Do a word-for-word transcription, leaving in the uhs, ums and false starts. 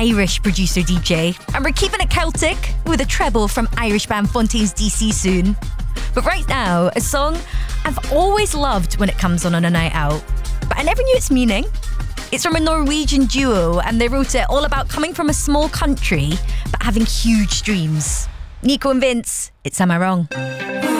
Irish producer D J. And we're keeping it Celtic with a treble from Irish band Fontaines D C soon. But right now, a song I've always loved when it comes on on a night out, but I never knew its meaning. It's from a Norwegian duo, and they wrote it all about coming from a small country but having huge dreams. Nico and Vince, it's Am I Wrong?